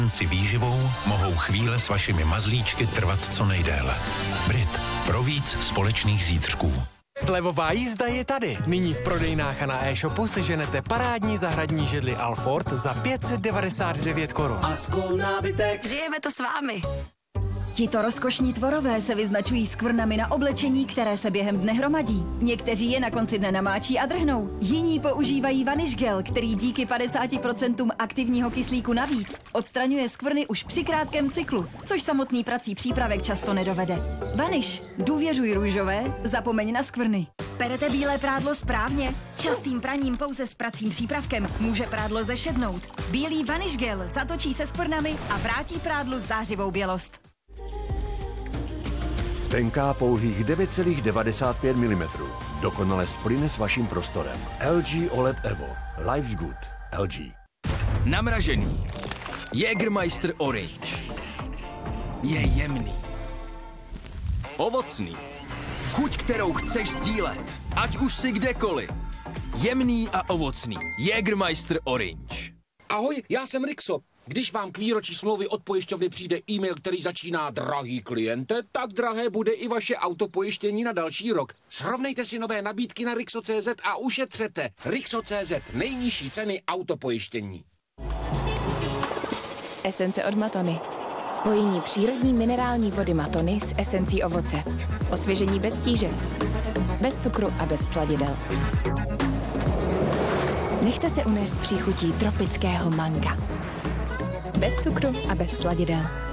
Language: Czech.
si výživou mohou chvíle s vašimi mazlíčky trvat co nejdéle. Brit. Pro víc společných zítřků. Slevová jízda je tady. Nyní v prodejnách a na e-shopu seženete parádní zahradní židli Alford za 599 korun. A skůl nábytek. Žijeme to s vámi. Tito rozkošní tvorové se vyznačují skvrnami na oblečení, které se během dne hromadí. Někteří je na konci dne namáčí a drhnou. Jiní používají Vanish Gel, který díky 50% aktivního kyslíku navíc odstraňuje skvrny už při krátkém cyklu, což samotný prací přípravek často nedovede. Vanish. Důvěřuj růžové, zapomeň na skvrny. Perete bílé prádlo správně? Častým praním pouze s pracím přípravkem může prádlo zešednout. Bílý Vanish Gel zatočí se skvrnami a vrátí prádlu zářivou bělost. Tenká pouhých 9,95 mm. Dokonale splyne s vaším prostorem. LG OLED Evo. Life's good. LG. Namražený. Jägermeister Orange. Je jemný. Ovocný. Chuť, kterou chceš sdílet. Ať už si kdekoliv. Jemný a ovocný. Jägermeister Orange. Ahoj, já jsem Rixo. Když vám k výročí smlouvy od pojišťovny přijde e-mail, který začíná drahý kliente, tak drahé bude i vaše autopojištění na další rok. Srovnejte si nové nabídky na Rixo.cz a ušetřete. Rixo.cz, nejnižší ceny autopojištění. Esence od Matony. Spojení přírodní minerální vody Matony s esencí ovoce. Osvěžení bez tíže. Bez cukru a bez sladidel. Nechte se unést příchutí tropického manga. Bez cukru a bez sladidel.